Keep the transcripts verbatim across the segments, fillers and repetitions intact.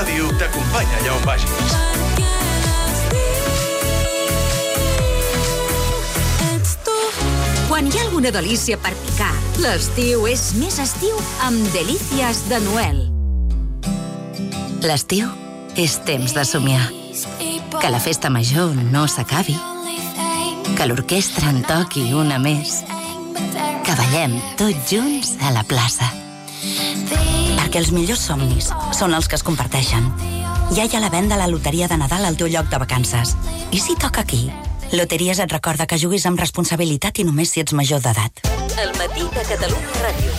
Ràdio t'acompanya allà on vagis. Quan hi ha alguna delícia per picar, l'estiu és més estiu amb Delícies de Noel. L'estiu és temps de somiar. Que la festa major no s'acabi. Que l'orquestra en toqui una més. Que ballem tots junts a la plaça. Perquè els millors somnis són els que es comparteixen. Ja hi ha la venda a la loteria de Nadal al teu lloc de vacances. I si toca aquí? Loteries et recorda que juguis amb responsabilitat i només si ets major d'edat. El matí de Catalunya Ràdio.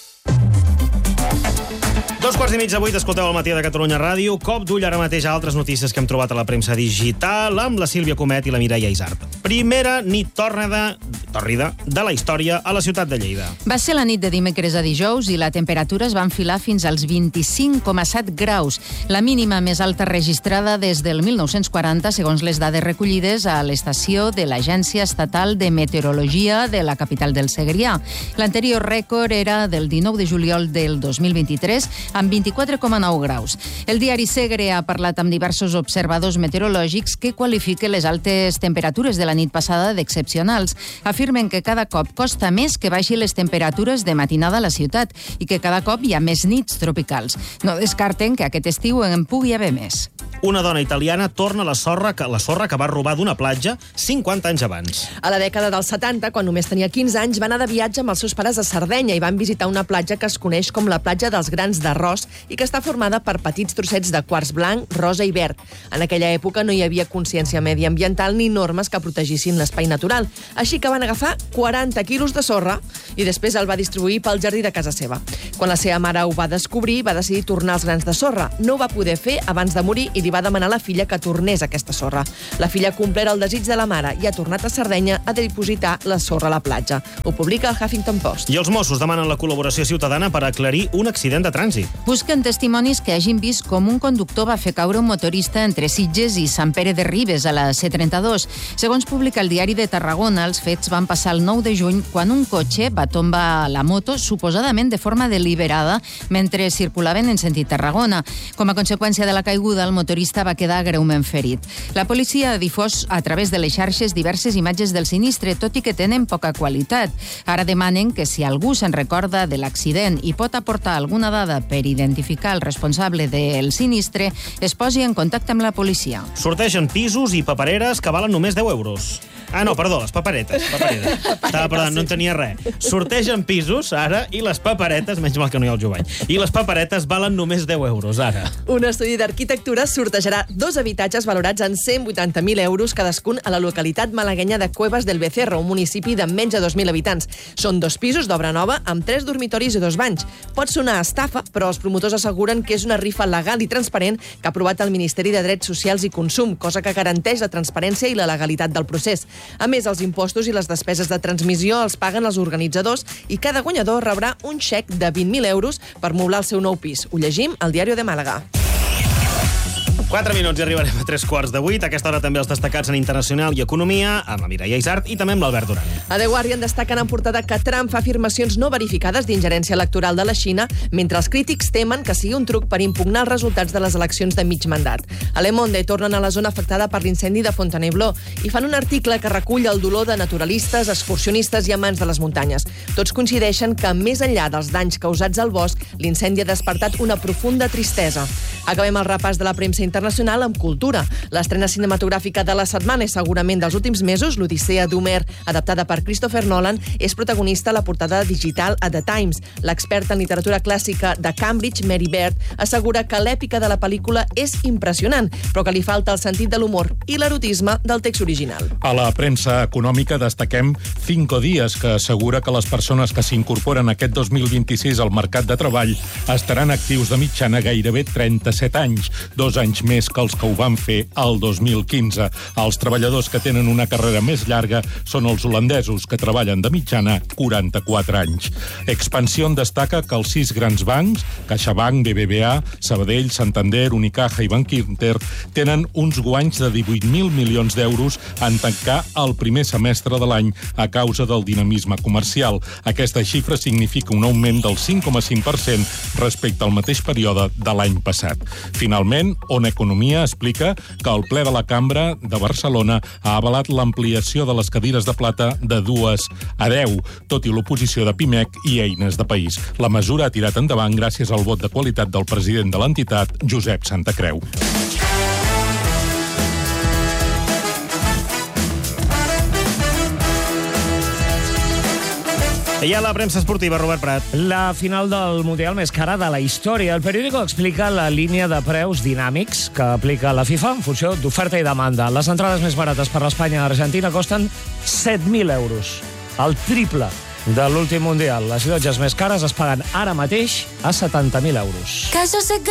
Dos quarts i mig de vuit, escolteu el matí de Catalunya Ràdio. Cop d'ull ara mateix a altres notícies que hem trobat a la premsa digital amb la Sílvia Comet i la Mireia Isart. Primera nit tòrrida, tòrrida de la història a la ciutat de Lleida. Va ser la nit de dimecres a dijous i la temperatura es va enfilar fins als vint-i-cinc coma set graus, la mínima més alta registrada des del mil nou-cents quaranta, segons les dades recollides a l'estació de l'Agència Estatal de Meteorologia de la capital del Segrià. L'anterior rècord era del dinou de juliol del dos mil vint-i-tres, amb vint-i-quatre coma nou graus. El diari Segre ha parlat amb diversos observadors meteorològics que qualifiquen les altes temperatures de la nit passada d'excepcionals. Afirmen que cada cop costa més que baixi les temperatures de matinada a la ciutat i que cada cop hi ha més nits tropicals. No descarten que aquest estiu en pugui haver més. Una dona italiana torna la sorra que, la sorra que va robar d'una platja cinquanta anys abans. A la dècada dels setanta, quan només tenia quinze anys, va anar de viatge amb els seus pares a Sardenya i van visitar una platja que es coneix com la platja dels grans d'arròs i que està formada per petits trossets de quars blanc, rosa i verd. En aquella època no hi havia consciència mediambiental ni normes que protegissin l'espai natural, així que van agafar quaranta quilos de sorra i després el va distribuir pel jardí de casa seva. Quan la seva mare ho va descobrir, va decidir tornar els grans de sorra. No ho va poder fer abans de morir i li va demanar a la filla que tornés aquesta sorra. La filla ha complert el desig de la mare i ha tornat a Sardenya a dipositar la sorra a la platja. Ho publica el Huffington Post. I els Mossos demanen la col·laboració ciutadana per aclarir un accident de trànsit. Busquen testimonis que hagin vist com un conductor va fer caure un motorista entre Sitges i Sant Pere de Ribes a la C trenta-dos. Segons publica el Diari de Tarragona, els fets van passar el nou de juny quan un cotxe va tombar la moto suposadament de forma deliberada mentre circulaven en sentit Tarragona. Com a conseqüència de la caiguda, el motorista va quedar greument ferit. La policia ha difós a través de les xarxes diverses imatges del sinistre, tot i que tenen poca qualitat. Ara demanen que si algú se'n recorda de l'accident i pot aportar alguna dada per identificar el responsable del sinistre, es posi en contacte amb la policia. Sortegen pisos i papereres que valen només deu euros. Ah, no, perdó, les paperetes. paperetes. Estava perdant, no en tenia res. Sortegen pisos, ara, i les paperetes, menys mal que no hi ha el Jovany, i les paperetes valen només deu euros, ara. Un estudi d'arquitectura sortejarà dos habitatges valorats en cent vuitanta mil euros cadascun a la localitat malaguenya de Cuevas del Becerro, un municipi de menys de dos mil habitants. Són dos pisos d'obra nova amb tres dormitoris i dos banys. Pot sonar estafa, però els promotors asseguren que és una rifa legal i transparent que ha aprovat el Ministeri de Drets Socials i Consum, cosa que garanteix la transparència i la legalitat del procés. A més, els impostos i les despeses de transmissió els paguen els organitzadors i cada guanyador rebrà un xec de vint mil euros per moblar el seu nou pis. Ho llegim al Diario de Màlaga. Quatre minuts i arribarem a tres quarts de vuit. A aquesta hora també els destacats en internacional i economia, amb la Mireia Isart i també amb l'Albert Duran. A The Guardian destaquen en portada que Trump fa afirmacions no verificades d'ingerència electoral de la Xina, mentre els crítics temen que sigui un truc per impugnar els resultats de les eleccions de mig mandat. A Le Monde tornen a la zona afectada per l'incendi de Fontainebleau i fan un article que recull el dolor de naturalistes, excursionistes i amants de les muntanyes. Tots coincideixen que, més enllà dels danys causats al bosc, l'incendi ha despertat una profunda tristesa. Acabem el repàs de la premsa internacional amb cultura. L'estrena cinematogràfica de la setmana i segurament dels últims mesos, l'Odissea d'Homer, adaptada per Christopher Nolan, és protagonista a la portada digital a The Times. L'experta en literatura clàssica de Cambridge, Mary Beard, assegura que l'èpica de la pel·lícula és impressionant, però que li falta el sentit de l'humor i l'erotisme del text original. A la premsa econòmica destaquem Cinco Días, que assegura que les persones que s'incorporen aquest dos mil vint-i-sis al mercat de treball estaran actius de mitjana gairebé trenta-set anys, dos anys més que els que ho van fer el dos mil quinze. Els treballadors que tenen una carrera més llarga són els holandesos, que treballen de mitjana quaranta-quatre anys. Expansión destaca que els sis grans bancs, CaixaBank, B B V A, Sabadell, Santander, Unicaja i Bankinter, tenen uns guanys de divuit mil milions d'euros en tancar el primer semestre de l'any a causa del dinamisme comercial. Aquesta xifra significa un augment del cinc coma cinc per cent respecte al mateix període de l'any passat. Finalment, Ona Economia explica que el ple de la Cambra de Barcelona ha avalat l'ampliació de les cadires de plata de dues a deu, tot i l'oposició de Pimec i Eines de País. La mesura ha tirat endavant gràcies al vot de qualitat del president de l'entitat, Josep Santacreu. I a la premsa esportiva, Robert Prat. La final del Mundial més cara de la història. El periòdico explica la línia de preus dinàmics que aplica la FIFA en funció d'oferta i demanda. Les entrades més barates per l'Espanya-Argentina costen set mil euros, el triple de l'últim Mundial. Les llotges més cares es paguen ara mateix a setanta mil euros.